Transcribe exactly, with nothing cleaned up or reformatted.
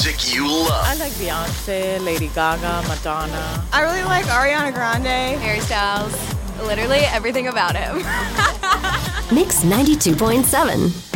music you love. I like Beyonce, Lady Gaga, Madonna. I really like Ariana Grande. Harry Styles. Literally everything about him. Mix ninety-two point seven.